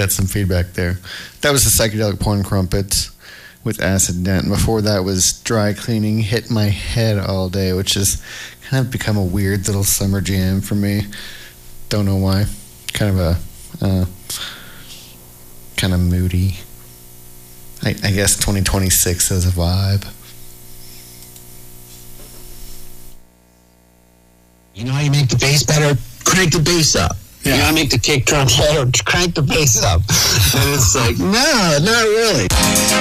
got some feedback there. That was the Psychedelic Porn Crumpets with Acid Dent. And before that was Dry Cleaning, Hit My Head All Day, which has kind of become a weird little summer jam for me. Don't know why. Kind of moody. I guess 2026 has a vibe. You know how you make the bass better? Crank the bass up. Yeah. You know how to make the kick drum better? Crank the bass up. And it's like, no, not really.